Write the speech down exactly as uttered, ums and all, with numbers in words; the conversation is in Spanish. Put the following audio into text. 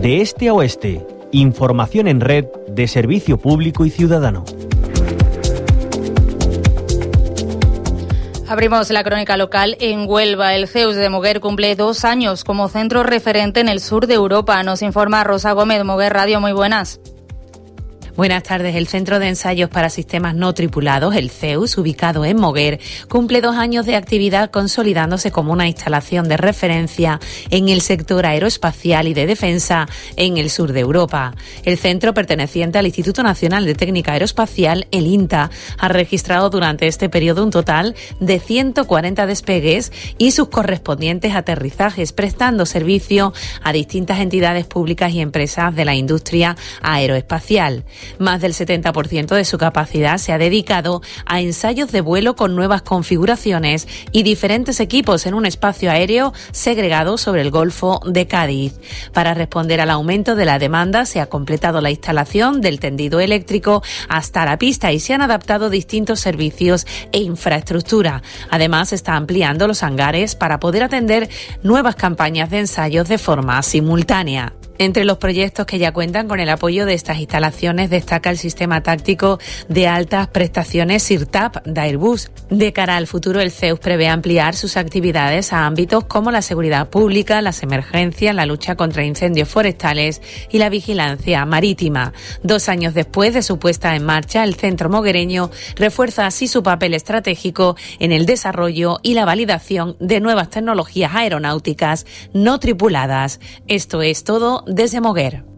de este a oeste. Información en red de servicio público y ciudadano. Abrimos la crónica local en Huelva. El CEUS de Moguer cumple dos años como centro referente en el sur de Europa. Nos informa Rosa Gómez, Moguer Radio. Muy buenas. Buenas tardes. El Centro de Ensayos para Sistemas No Tripulados, el CEUS, ubicado en Moguer, cumple dos años de actividad consolidándose como una instalación de referencia en el sector aeroespacial y de defensa en el sur de Europa. El centro, perteneciente al Instituto Nacional de Técnica Aeroespacial, el INTA, ha registrado durante este periodo un total de ciento cuarenta despegues y sus correspondientes aterrizajes, prestando servicio a distintas entidades públicas y empresas de la industria aeroespacial. Más del setenta por ciento de su capacidad se ha dedicado a ensayos de vuelo con nuevas configuraciones y diferentes equipos en un espacio aéreo segregado sobre el Golfo de Cádiz. Para responder al aumento de la demanda, se ha completado la instalación del tendido eléctrico hasta la pista y se han adaptado distintos servicios e infraestructura. Además, se está ampliando los hangares para poder atender nuevas campañas de ensayos de forma simultánea. Entre los proyectos que ya cuentan con el apoyo de estas instalaciones destaca el sistema táctico de altas prestaciones SIRTAP de Airbus. De cara al futuro, el CEUS prevé ampliar sus actividades a ámbitos como la seguridad pública, las emergencias, la lucha contra incendios forestales y la vigilancia marítima. Dos años después de su puesta en marcha, el centro moguereño refuerza así su papel estratégico en el desarrollo y la validación de nuevas tecnologías aeronáuticas no tripuladas. Esto es todo desde Moguer.